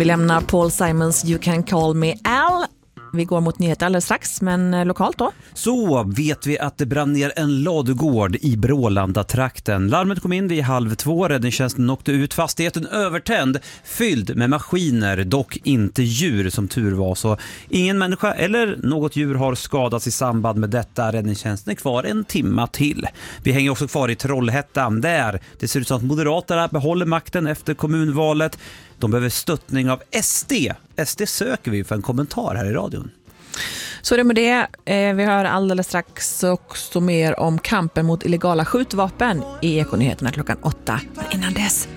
Vi lämnar Paul Simons You Can Call Me Al. Vi går mot nyheter alldeles strax, men lokalt då? Så vet vi att det brann ner en ladugård i Brålanda-trakten. Larmet kom in vid 1:30. Räddningstjänsten åkte ut, fastigheten övertänd, fylld med maskiner, dock inte djur som tur var. Så ingen människa eller något djur har skadats i samband med detta. Räddningstjänsten är kvar en timma till. Vi hänger också kvar i Trollhättan där det ser ut som att Moderaterna behåller makten efter kommunvalet. De behöver stöttning av SD. SD söker vi för en kommentar här i radion. Så det med det. Vi hör alldeles strax också mer om kampen mot illegala skjutvapen i Ekonyheterna 8:00. Men innan dess,